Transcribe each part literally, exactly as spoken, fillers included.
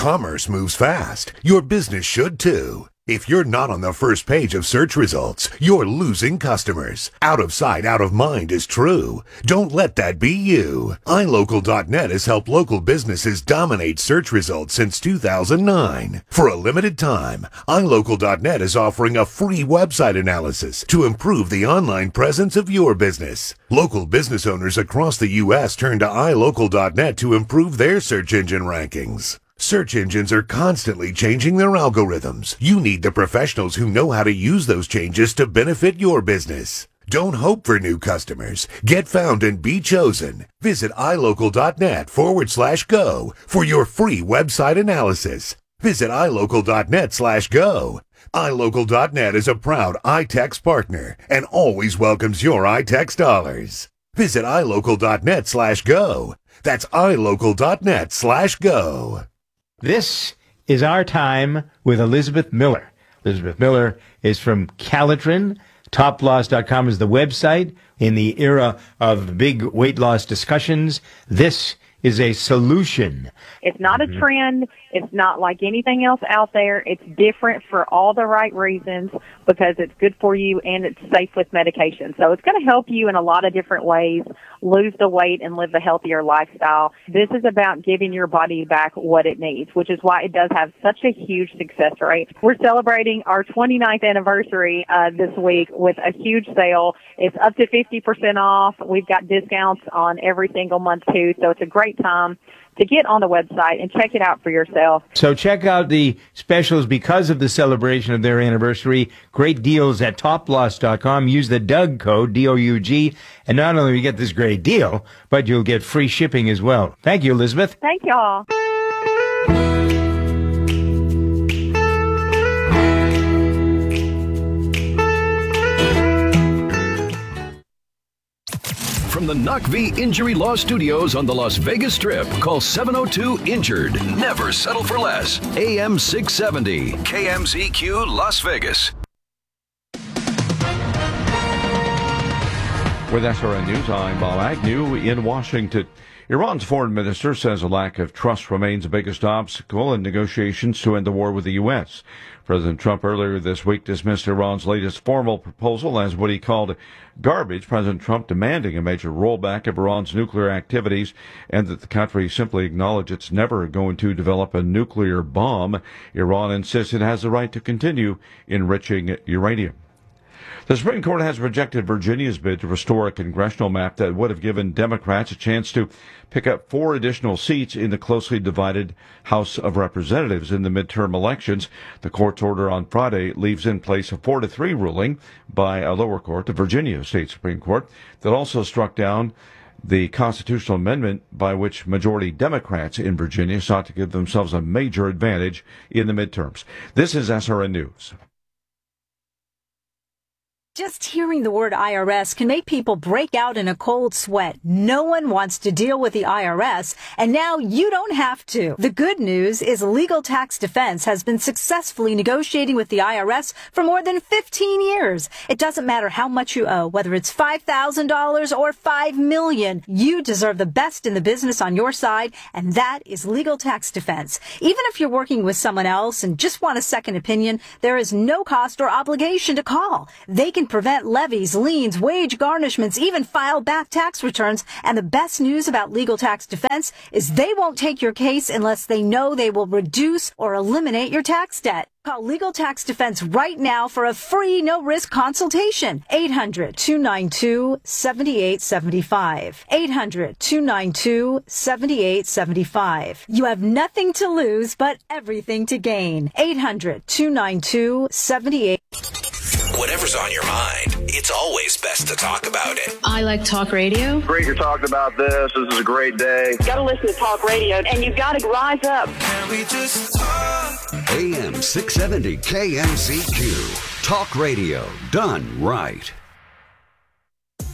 Commerce moves fast. Your business should too. If you're not on the first page of search results, you're losing customers. Out of sight, out of mind is true. Don't let that be you. i local dot net has helped local businesses dominate search results since two thousand nine. For a limited time, i local dot net is offering a free website analysis to improve the online presence of your business. Local business owners across the U S turn to i local dot net to improve their search engine rankings. Search engines are constantly changing their algorithms. You need the professionals who know how to use those changes to benefit your business. Don't hope for new customers. Get found and be chosen. Visit i local dot net forward slash go for your free website analysis. Visit i local dot net slash go. i local dot net is a proud iTex partner and always welcomes your iTex dollars. Visit i local dot net slash go. That's i local dot net slash go. This is Our Time with Elizabeth Miller. Elizabeth Miller is from Calitrin. top loss dot com is the website. In the era of big weight loss discussions, this is a solution. It's not a trend. It's not like anything else out there. It's different for all the right reasons because it's good for you and it's safe with medication. So it's going to help you in a lot of different ways lose the weight and live a healthier lifestyle. This is about giving your body back what it needs, which is why it does have such a huge success rate. We're celebrating our twenty-ninth anniversary uh, this week with a huge sale. It's up to fifty percent off. We've got discounts on every single month too, so it's a great time to get on the website and check it out for yourself. So check out the specials because of the celebration of their anniversary. Great deals at top loss dot com. Use the Doug code, D O U G, and not only will you get this great deal, but you'll get free shipping as well. Thank you, Elizabeth. Thank y'all. From the Knock V Injury Law Studios on the Las Vegas Strip, call seven oh two INJURED. Never settle for less. A M six seventy, K M Z Q Las Vegas. With S R N News, I'm Bob Agnew in Washington. Iran's foreign minister says a lack of trust remains the biggest obstacle in negotiations to end the war with the U S. President Trump earlier this week dismissed Iran's latest formal proposal as what he called garbage. President Trump demanding a major rollback of Iran's nuclear activities and that the country simply acknowledge it's never going to develop a nuclear bomb. Iran insists it has the right to continue enriching uranium. The Supreme Court has rejected Virginia's bid to restore a congressional map that would have given Democrats a chance to pick up four additional seats in the closely divided House of Representatives in the midterm elections. The court's order on Friday leaves in place a four to three ruling by a lower court, the Virginia State Supreme Court, that also struck down the constitutional amendment by which majority Democrats in Virginia sought to give themselves a major advantage in the midterms. This is S R N News. Just hearing the word I R S can make people break out in a cold sweat. No one wants to deal with the I R S, and now you don't have to. The good news is Legal Tax Defense has been successfully negotiating with the I R S for more than fifteen years. It doesn't matter how much you owe, whether it's five thousand dollars or five million dollars. You deserve the best in the business on your side, and that is Legal Tax Defense. Even if you're working with someone else and just want a second opinion, there is no cost or obligation to call. They can prevent levies, liens, wage garnishments, even file back tax returns. And the best news about Legal Tax Defense is they won't take your case unless they know they will reduce or eliminate your tax debt. Call Legal Tax Defense right now for a free, no-risk consultation. eight hundred, two nine two, seven eight seven five. eight hundred, two nine two, seven eight seven five. You have nothing to lose, but everything to gain. eight hundred, two nine two, seven eight. Whatever's on your mind, it's always best to talk about it. I like talk radio. Great you're talking about this. This is a great day. Got to listen to talk radio, and you've got to rise up. Can we just talk? A M six seventy, K M Z Q. Talk radio done right.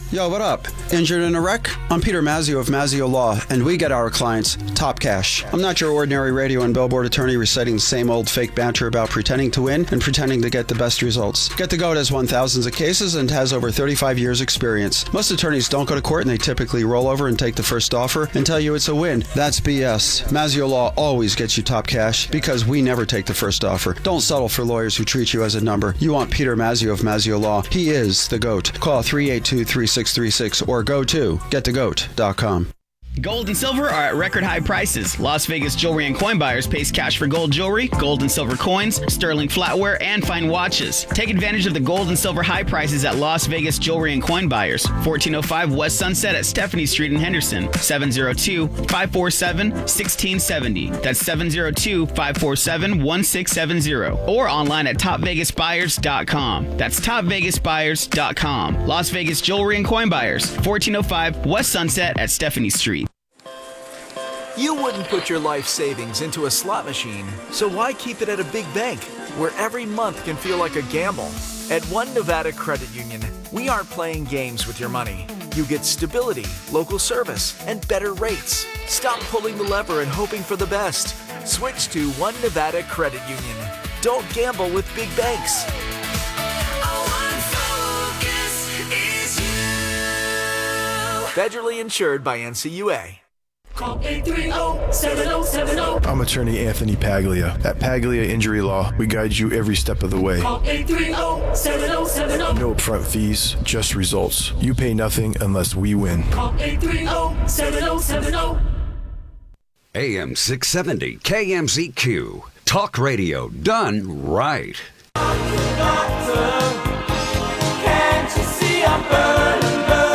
Yo, what up? Injured in a wreck? I'm Peter Mazzio of Mazzio Law, and we get our clients top cash. I'm not your ordinary radio and billboard attorney reciting the same old fake banter about pretending to win and pretending to get the best results. Get the Goat has won thousands of cases and has over thirty-five years experience. Most attorneys don't go to court and they typically roll over and take the first offer and tell you it's a win. That's B S. Mazzio Law always gets you top cash because we never take the first offer. Don't settle for lawyers who treat you as a number. You want Peter Mazzio of Mazzio Law. He is the Goat. Call three eight two, three six three six or go to get the goat dot com. Gold and silver are at record high prices. Las Vegas Jewelry and Coin Buyers pays cash for gold jewelry, gold and silver coins, sterling flatware, and fine watches. Take advantage of the gold and silver high prices at Las Vegas Jewelry and Coin Buyers, fourteen oh five West Sunset at Stephanie Street in Henderson, seven oh two, five four seven, one six seven oh. That's seven oh two, five four seven, one six seven oh. Or online at top vegas buyers dot com. That's top vegas buyers dot com. Las Vegas Jewelry and Coin Buyers, fourteen oh five West Sunset at Stephanie Street. You wouldn't put your life savings into a slot machine, so why keep it at a big bank, where every month can feel like a gamble? At One Nevada Credit Union, we aren't playing games with your money. You get stability, local service, and better rates. Stop pulling the lever and hoping for the best. Switch to One Nevada Credit Union. Don't gamble with big banks. Federally insured by N C U A. Call eight three zero, seven zero seven zero. I'm attorney Anthony Paglia. At Paglia Injury Law, we guide you every step of the way. Call eight three zero, seven zero seven zero. No upfront fees, just results. You pay nothing unless we win. Call eight three zero, seven zero seven zero. A M six seventy K M Z Q. Talk radio done right. Can't you see I'm burning?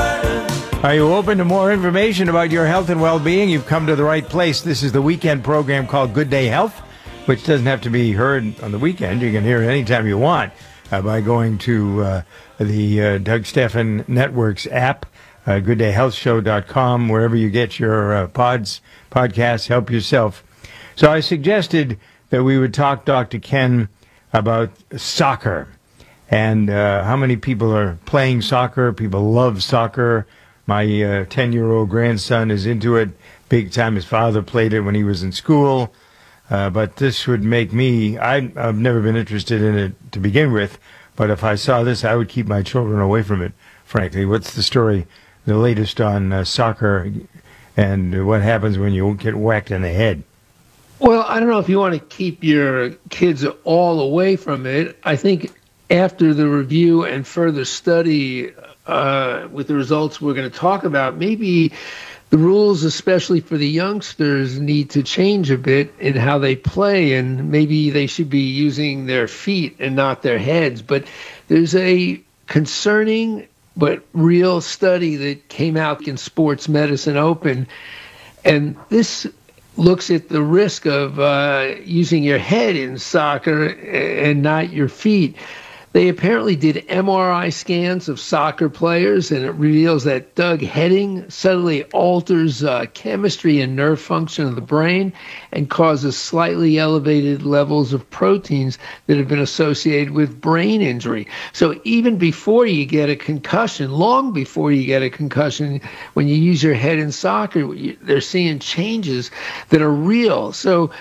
Are you open to more information about your health and well-being? You've come to the right place. This is the weekend program called Good Day Health, which doesn't have to be heard on the weekend. You can hear it anytime you want uh, by going to uh, the uh, Doug Stephan Network's app, uh, good day health show dot com, wherever you get your uh, pods, podcasts. Help yourself. So I suggested that we would talk, Doctor Ken, about soccer and uh, how many people are playing soccer. People love soccer. My uh, ten-year-old grandson is into it big time. His father played it when he was in school. Uh, but this would make me, I, I've never been interested in it to begin with, but if I saw this, I would keep my children away from it, frankly. What's the story, the latest on uh, soccer and what happens when you get whacked in the head? Well, I don't know if you want to keep your kids all away from it. I think after the review and further study uh, with the results we're going to talk about, maybe the rules, especially for the youngsters, need to change a bit in how they play, and maybe they should be using their feet and not their heads. But there's a concerning but real study that came out in Sports Medicine Open, and this looks at the risk of uh, using your head in soccer and not your feet. They apparently did M R I scans of soccer players, and it reveals that Doug heading subtly alters uh, chemistry and nerve function of the brain and causes slightly elevated levels of proteins that have been associated with brain injury. So even before you get a concussion, long before you get a concussion, when you use your head in soccer, they're seeing changes that are real. So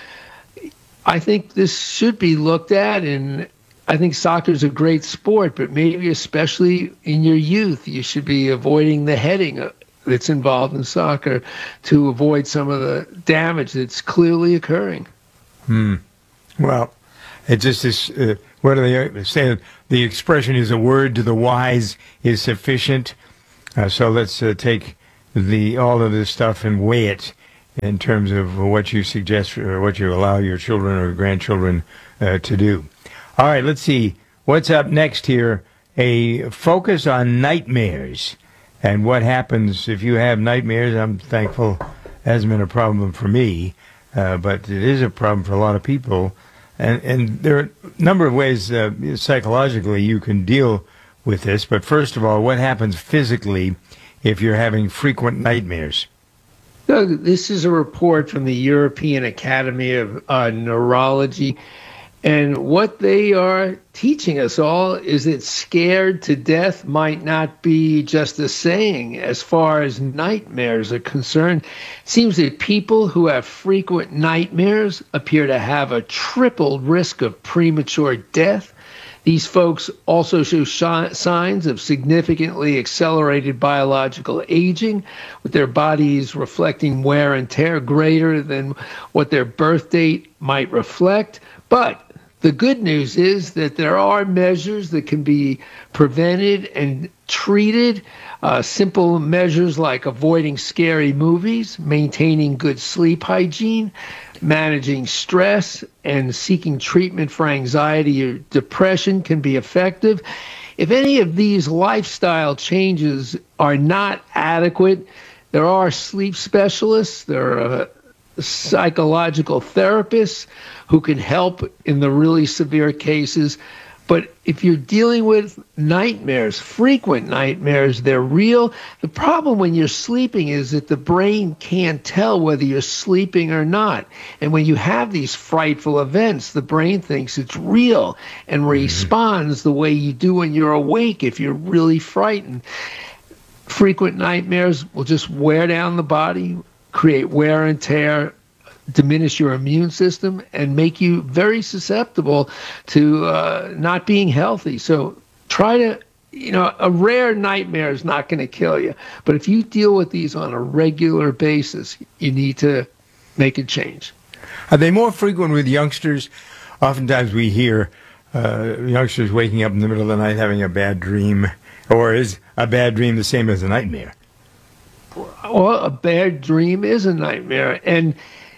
I think this should be looked at, and I think soccer is a great sport, but maybe especially in your youth, you should be avoiding the heading that's involved in soccer to avoid some of the damage that's clearly occurring. Hmm. Well, it just is, uh, what are they saying? The expression is a word to the wise is sufficient. Uh, so let's uh, take the all of this stuff and weigh it in terms of what you suggest or what you allow your children or grandchildren uh, to do. All right, let's see. What's up next here? A focus on nightmares and what happens if you have nightmares. I'm thankful it hasn't been a problem for me, uh, but it is a problem for a lot of people. And, and there are a number of ways uh, psychologically you can deal with this. But first of all, what happens physically if you're having frequent nightmares? Doug, this is a report from the European Academy of uh, Neurology. And what they are teaching us all is that scared to death might not be just a saying as far as nightmares are concerned. It seems that people who have frequent nightmares appear to have a tripled risk of premature death. These folks also show sh- signs of significantly accelerated biological aging, with their bodies reflecting wear and tear greater than what their birth date might reflect. But the good news is that there are measures that can be prevented and treated. Uh, simple measures like avoiding scary movies, maintaining good sleep hygiene, managing stress, and seeking treatment for anxiety or depression can be effective. If any of these lifestyle changes are not adequate, there are sleep specialists, there are uh, psychological therapists who can help in the really severe cases. But if you're dealing with nightmares, frequent nightmares, they're real. The problem when you're sleeping is that the brain can't tell whether you're sleeping or not. And when you have these frightful events, the brain thinks it's real and responds the way you do when you're awake if you're really frightened. Frequent nightmares will just wear down the body, create wear and tear, diminish your immune system, and make you very susceptible to uh, not being healthy. So try to, you know, a rare nightmare is not going to kill you. But if you deal with these on a regular basis, you need to make a change. Are they more frequent with youngsters? Oftentimes we hear uh, youngsters waking up in the middle of the night having a bad dream. Or is a bad dream the same as a nightmare? Well, a bad dream is a nightmare. And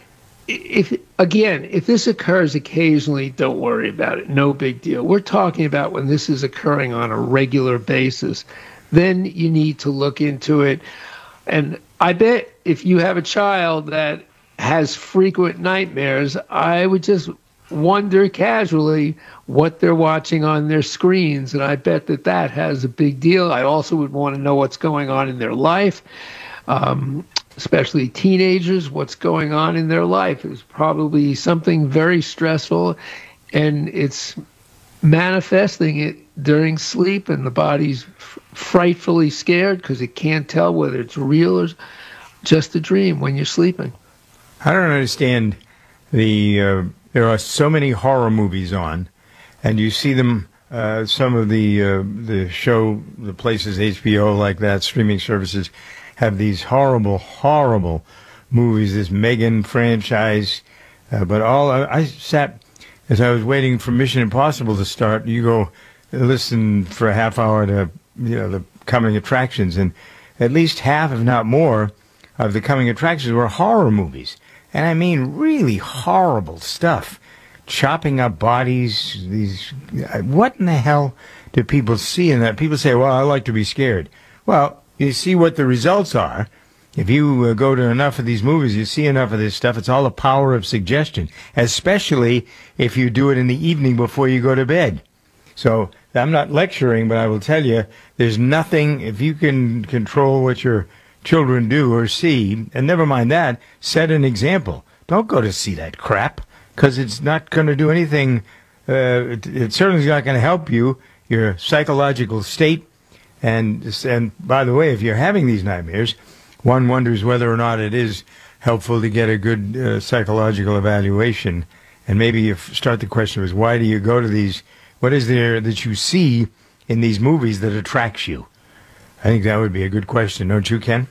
if, again, if this occurs occasionally, don't worry about it. No big deal. We're talking about when this is occurring on a regular basis. Then you need to look into it. And I bet if you have a child that has frequent nightmares, I would just wonder casually what they're watching on their screens. And I bet that that has a big deal. I also would want to know what's going on in their life. Um, especially teenagers, what's going on in their life is probably something very stressful, and it's manifesting it during sleep, and the body's f- frightfully scared because it can't tell whether it's real or just a dream when you're sleeping. I don't understand the, uh, there are so many horror movies on, and you see them, uh, some of the, uh, the show, the places, H B O like that, streaming services, have these horrible, horrible movies, this Megan franchise. Uh, but all I, I sat, as I was waiting for Mission Impossible to start, you go listen for a half hour to, you know, the coming attractions, and at least half, if not more, of the coming attractions were horror movies. And I mean really horrible stuff. Chopping up bodies, these, what in the hell do people see in that? People say, well, I like to be scared. Well, you see what the results are. If you uh, go to enough of these movies, you see enough of this stuff, it's all the power of suggestion, especially if you do it in the evening before you go to bed. So I'm not lecturing, but I will tell you, there's nothing, if you can control what your children do or see, and never mind that, set an example. Don't go to see that crap, because it's not going to do anything. Uh, it, it certainly is not going to help you, your psychological state. And and by the way, if you're having these nightmares, one wonders whether or not it is helpful to get a good uh, psychological evaluation. And maybe you start the question was, why do you go to these? What is there that you see in these movies that attracts you? I think that would be a good question, don't you, Ken?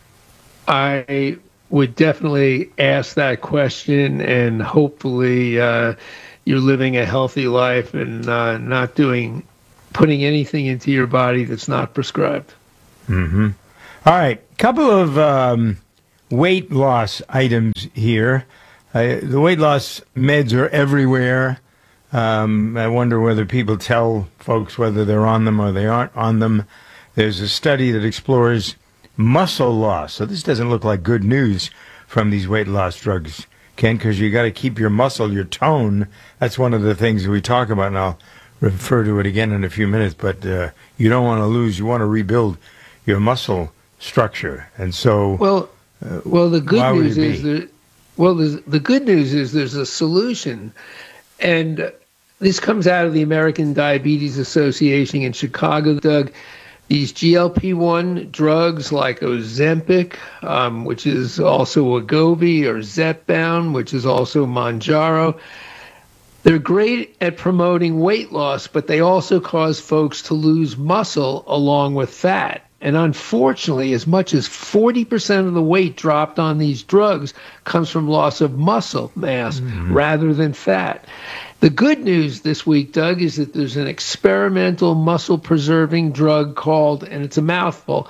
I would definitely ask that question, and hopefully uh, you're living a healthy life and uh, not doing putting anything into your body that's not prescribed. Mm-hmm. All right, couple of um, weight loss items here. Uh, the weight loss meds are everywhere. Um, I wonder whether people tell folks whether they're on them or they aren't on them. There's a study that explores muscle loss. So this doesn't look like good news from these weight loss drugs, Ken, because you got to keep your muscle, your tone. That's one of the things we talk about, and I'll refer to it again in a few minutes, but uh, you don't want to lose. You want to rebuild your muscle structure. And so, well, uh, well, the good news is be? that, well, the good news is there's a solution. And This comes out of the American Diabetes Association in Chicago, Doug. These G L P one drugs like Ozempic, um, which is also Wegovy, or Zepbound, which is also Mounjaro, they're great at promoting weight loss, but they also cause folks to lose muscle along with fat. And unfortunately, as much as forty percent of the weight dropped on these drugs comes from loss of muscle mass mm-hmm. rather than fat. The good news this week, Doug, is that there's an experimental muscle-preserving drug called, and it's a mouthful,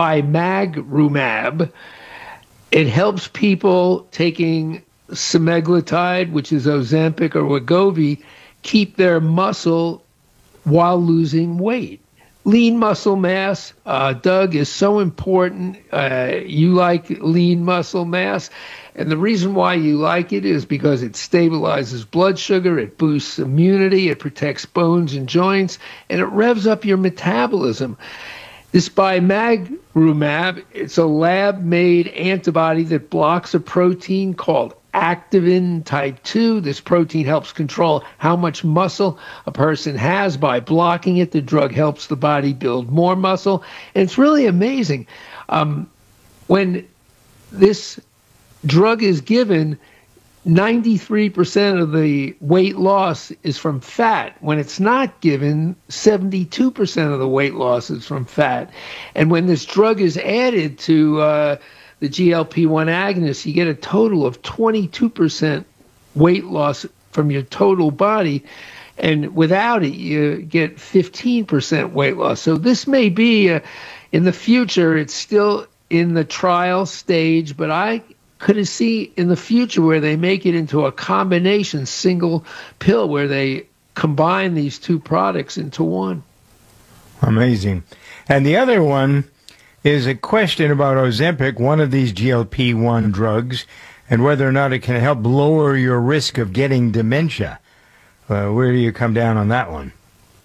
bimagrumab. It helps people taking semaglutide, which is Ozempic or Wegovy, keep their muscle while losing weight. Lean muscle mass, uh, Doug, is so important. Uh, you like lean muscle mass. And the reason why you like it is because it stabilizes blood sugar, it boosts immunity, it protects bones and joints, and it revs up your metabolism. This bimagrumab, it's a lab-made antibody that blocks a protein called activin type two. This protein helps control how much muscle a person has. By blocking it, the drug helps the body build more muscle. And it's really amazing. Um, when this drug is given, ninety-three percent of the weight loss is from fat. When it's not given, seventy-two percent of the weight loss is from fat. And when this drug is added to uh, the G L P one agonist, you get a total of twenty-two percent weight loss from your total body. And without it, you get fifteen percent weight loss. So this may be, uh, in the future, it's still in the trial stage, but I could see in the future where they make it into a combination single pill where they combine these two products into one. Amazing. And the other one is a question about Ozempic, one of these G L P one drugs, and whether or not it can help lower your risk of getting dementia. Uh, where do you come down on that one?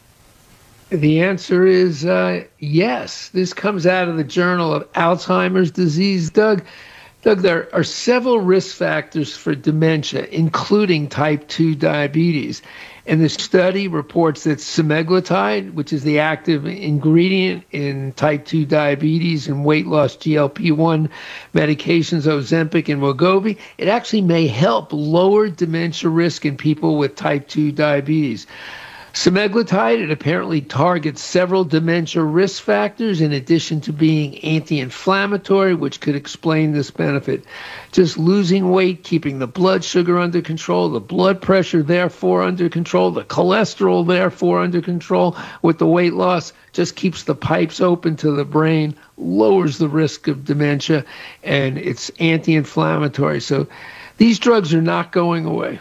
The answer is uh, yes. This comes out of the Journal of Alzheimer's Disease, Doug. Doug, there are several risk factors for dementia, including type two diabetes. And the study reports that semaglutide, which is the active ingredient in type two diabetes and weight loss G L P one medications, Ozempic and Wegovy, it actually may help lower dementia risk in people with type two diabetes. Semaglutide, it apparently targets several dementia risk factors in addition to being anti-inflammatory, which could explain this benefit. Just losing weight, keeping the blood sugar under control, the blood pressure therefore under control, the cholesterol therefore under control with the weight loss, just keeps the pipes open to the brain, lowers the risk of dementia, and it's anti-inflammatory. So these drugs are not going away.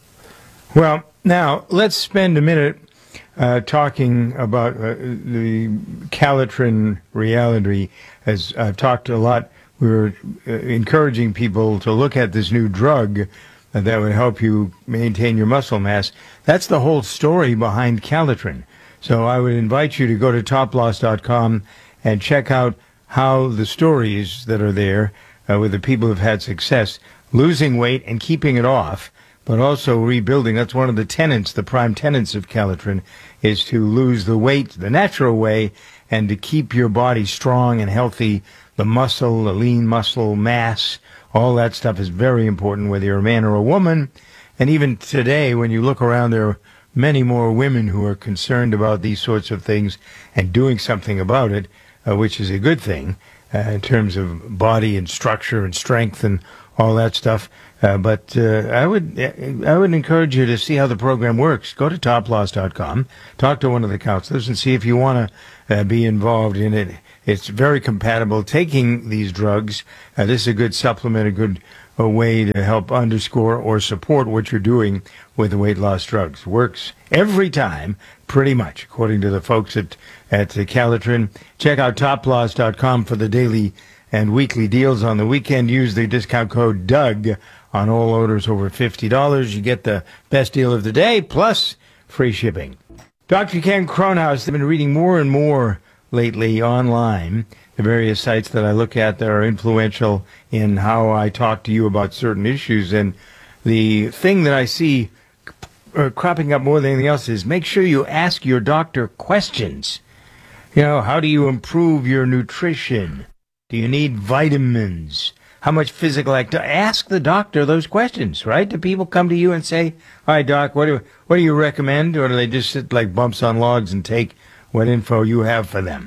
Well, now, let's spend a minute uh, talking about uh, the Calitrin reality. As I've talked a lot, we were uh, encouraging people to look at this new drug uh, that would help you maintain your muscle mass. That's the whole story behind Calitrin. So I would invite you to go to top loss dot com and check out how the stories that are there uh, with the people who've had success losing weight and keeping it off, but also rebuilding. That's one of the tenets, the prime tenets of Calitrin, is to lose the weight the natural way and to keep your body strong and healthy. The muscle, the lean muscle mass, all that stuff is very important, whether you're a man or a woman. And even today, when you look around, there are many more women who are concerned about these sorts of things and doing something about it, uh, which is a good thing uh, in terms of body and structure and strength and all that stuff. Uh, but uh, I would I would encourage you to see how the program works. Go to top loss dot com, talk to one of the counselors, and see if you want to uh, be involved in it. It's very compatible. Taking these drugs, uh, this is a good supplement, a good a way to help underscore or support what you're doing with the weight loss drugs. Works every time, pretty much, according to the folks at, at Calitrin. Check out top loss dot com for the daily and weekly deals. On the weekend, use the discount code Doug on all orders over fifty dollars. You get the best deal of the day, plus free shipping. Doctor Ken Kronhaus, I've been reading more and more lately online, the various sites that I look at that are influential in how I talk to you about certain issues. And the thing that I see uh, cropping up more than anything else is make sure you ask your doctor questions. You know, how do you improve your nutrition? Do you need vitamins? How much physical activity? Ask the doctor those questions, right? Do people come to you and say, all right, doc, what do, what do you recommend? Or do they just sit like bumps on logs and take what info you have for them?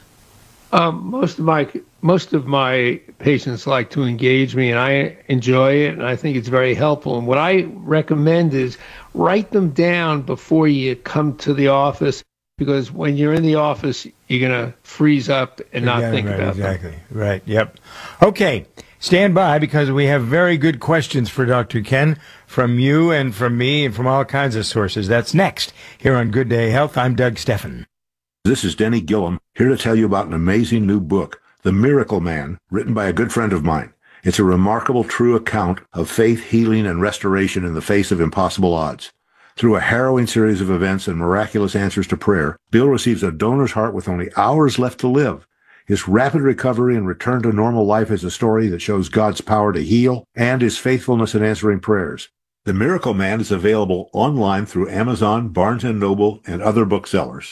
Um, most of my most of my patients like to engage me, and I enjoy it, and I think it's very helpful. And what I recommend is write them down before you come to the office, because when you're in the office, you're going to freeze up and not Yeah, think right, about exactly. them. Right, yep. Okay, stand by, because we have very good questions for Doctor Ken from you and from me and from all kinds of sources. That's next here on Good Day Health. I'm Doug Steffen. This is Denny Gillum, here to tell you about an amazing new book, The Miracle Man, written by a good friend of mine. It's a remarkable, true account of faith, healing, and restoration in the face of impossible odds. Through a harrowing series of events and miraculous answers to prayer, Bill receives a donor's heart with only hours left to live. His rapid recovery and return to normal life is a story that shows God's power to heal and his faithfulness in answering prayers. The Miracle Man is available online through Amazon, Barnes and Noble, and other booksellers.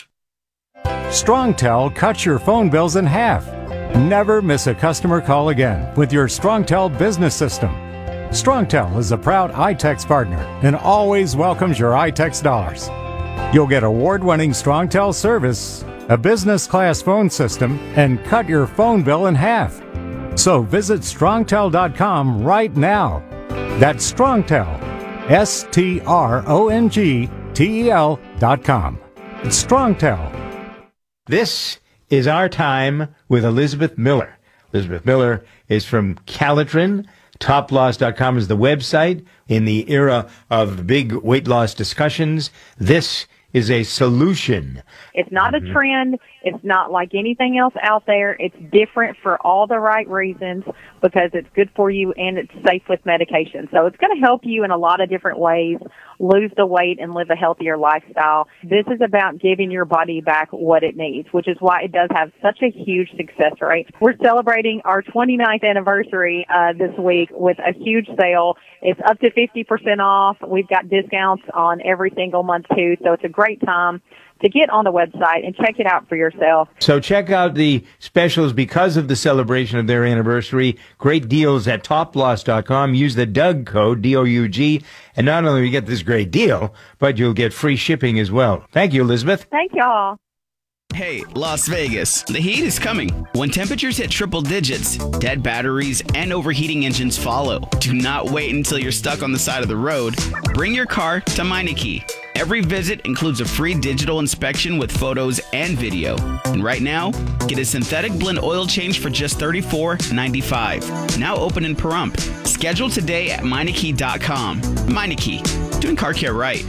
StrongTel cuts your phone bills in half. Never miss a customer call again with your StrongTel business system. StrongTel is a proud iTex partner and always welcomes your iTex dollars. You'll get award-winning StrongTel service, a business-class phone system, and cut your phone bill in half. So visit strongtel dot com right now. That's StrongTel, S T R O N G T E L dot com. It's StrongTel. This is Our Time with Elizabeth Miller. Elizabeth Miller is from Calitrin. top loss dot com is the website. In the era of big weight loss discussions, this is a solution. It's not a trend. It's not like anything else out there. It's different for all the right reasons because it's good for you and it's safe with medication. So it's going to help you in a lot of different ways lose the weight and live a healthier lifestyle. This is about giving your body back what it needs, which is why it does have such a huge success rate. We're celebrating our twenty-ninth anniversary uh, this week with a huge sale. It's up to fifty percent off. We've got discounts on every single month too, so it's a great time to get on the website and check it out for yourself. So check out the specials because of the celebration of their anniversary. Great deals at top loss dot com. Use the Doug code, D O U G, and not only will you get this great deal, but you'll get free shipping as well. Thank you, Elizabeth. Thank y'all. Hey, Las Vegas, the heat is coming. When temperatures hit triple digits, dead batteries and overheating engines follow. Do not wait until you're stuck on the side of the road. Bring your car to Meineke. Every visit includes a free digital inspection with photos and video. And right now, get a synthetic blend oil change for just thirty-four ninety-five. Now open in Pahrump. Schedule today at Meineke dot com. Meineke, doing car care right.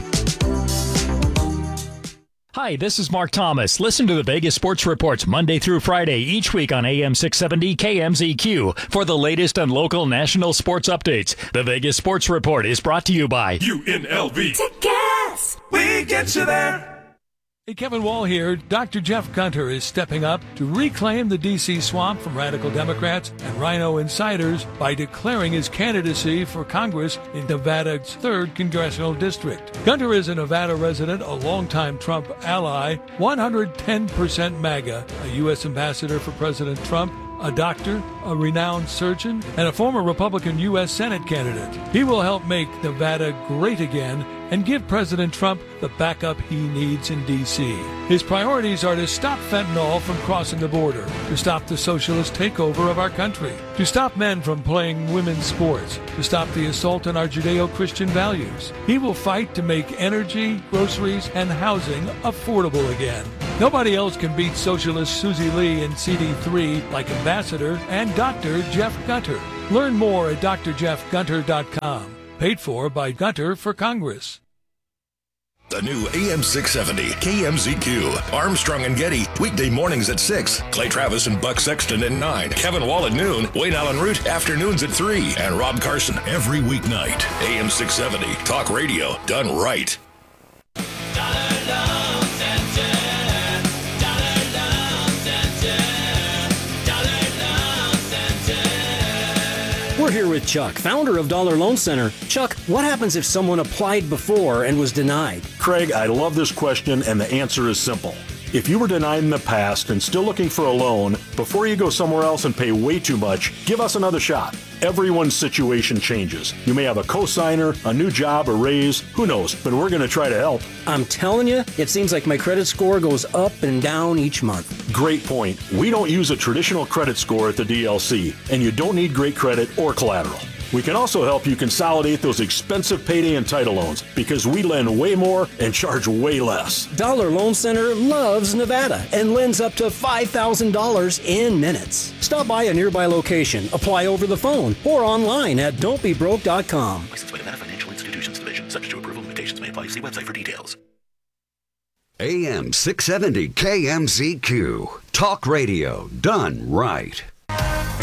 Hi, this is Mark Thomas. Listen to the Vegas Sports Reports Monday through Friday each week on A M six seventy K M Z Q for the latest on local national sports updates. The Vegas Sports Report is brought to you by U N L V. To gas. We get you there. Hey, Kevin Wall here. Doctor Jeff Gunter is stepping up to reclaim the D C swamp from radical Democrats and Rhino insiders by declaring his candidacy for Congress in Nevada's third Congressional District. Gunter is a Nevada resident, a longtime Trump ally, one hundred ten percent MAGA, a U S ambassador for President Trump, a doctor, a renowned surgeon, and a former Republican U S Senate candidate. He will help make Nevada great again and give President Trump the backup he needs in D C. His priorities are to stop fentanyl from crossing the border, to stop the socialist takeover of our country, to stop men from playing women's sports, to stop the assault on our Judeo-Christian values. He will fight to make energy, groceries, and housing affordable again. Nobody else can beat socialist Susie Lee in C D three like Ambassador and Doctor Jeff Gunter. Learn more at D R jeff gunter dot com. Paid for by Gunter for Congress. The new A M six seventy K M Z Q. Armstrong and Getty, weekday mornings at six. Clay Travis and Buck Sexton at nine. Kevin Wall at noon. Wayne Allen Root, afternoons at three. And Rob Carson every weeknight. A M six seventy, talk radio done right. We're We're here with Chuck, founder of Dollar Loan Center. Chuck, what happens if someone applied before and was denied? Craig, I love this question, and the answer is simple. If you were denied in the past and still looking for a loan, before you go somewhere else and pay way too much, give us another shot. Everyone's situation changes. You may have a cosigner, a new job, a raise, who knows, but we're going to try to help. I'm telling you, it seems like my credit score goes up and down each month. Great point. We don't use a traditional credit score at the D L C, and you don't need great credit or collateral. We can also help you consolidate those expensive payday and title loans because we lend way more and charge way less. Dollar Loan Center loves Nevada and lends up to five thousand dollars in minutes. Stop by a nearby location, apply over the phone, or online at don't be broke dot com. Licensed by Nevada Financial Institutions Division. Subject to approval, limitations may apply. See website for details. A M six seventy K M Z Q. Talk radio done right.